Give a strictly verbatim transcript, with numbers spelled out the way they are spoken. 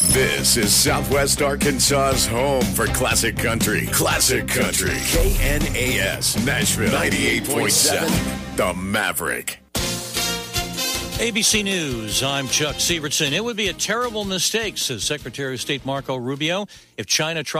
This is Southwest Arkansas's home for classic country. Classic country. K N A S, Nashville, ninety-eight point seven, The Maverick. A B C News, I'm Chuck Sievertson. It would be a terrible mistake, says Secretary of State Marco Rubio, if China tries